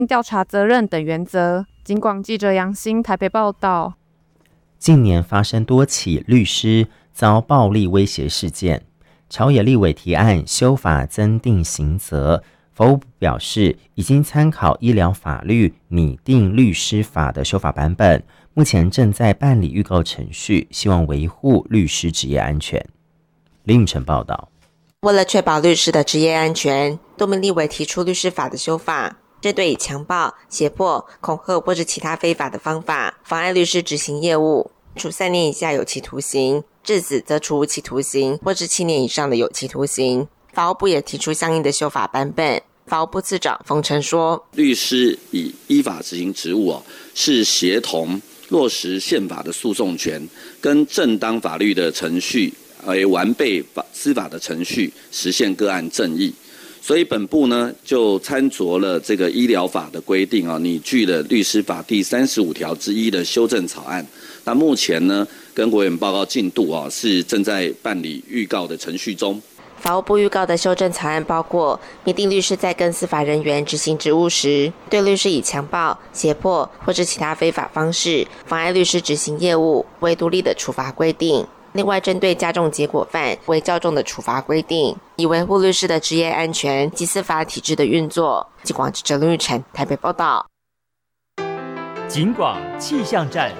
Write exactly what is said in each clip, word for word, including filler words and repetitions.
调查责任等原则。警广记者杨欣台北报道。 近年发生多起律师遭暴力威胁事件，朝野立委提案修法增订刑责。法务部表示，已经参考医疗法律拟定律师法的修法版本，目前正在办理预告程序，希望维护律师职业安全。林允晨报道。 为了确保律师的职业安全，多名立委提出律师法的修法，针对以强暴、胁迫、恐吓或是其他非法的方法妨碍律师执行业务，处三年以下有期徒刑，致死则处无期徒刑或是七年以上的有期徒刑。法务部也提出相应的修法版本。法务部次长冯晨说， 律师以依法执行职务、哦、是协同落实宪法的诉讼权跟正当法律的程序，而完备司法的程序，实现个案正义。所以本部呢就参酌了这个医疗法的规定啊，拟具了律师法第三十五条之一的修正草案。那目前呢跟国委员报告进度啊，是正在办理预告的程序中。 法务部预告的修正草案包括拟定律师在跟司法人员执行职务时，对律师以强暴、胁迫或是其他非法方式妨碍律师执行业务为独立的处罚规定。另外，针对加重结果犯为较重的处罚规定，以维护律师的职业安全及司法体制的运作。警广记者林玉成台北报道。 警广气象站。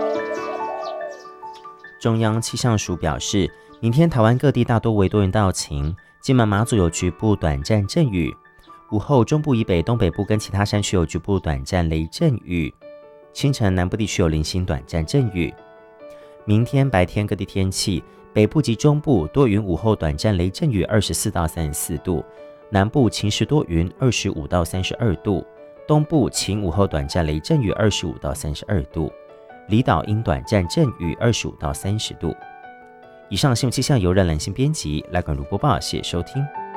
中央气象署表示，明天台湾各地大多为多云到晴，金门马祖有局部短暂阵雨，午后中部以北、东北部跟其他山区有局部短暂雷阵雨，清晨南部地区有零星短暂阵雨。明天白天各地天气，北部及中部多云，午后短暂雷阵雨，二十四到三十四度；南部晴时多云，二十五到三十二度；东部晴，午后短暂雷阵雨，二十五到三十二度；离岛因短暂阵雨，二十五到三十度。以上新闻气象由任兰心编辑，来管如播报，谢谢收听。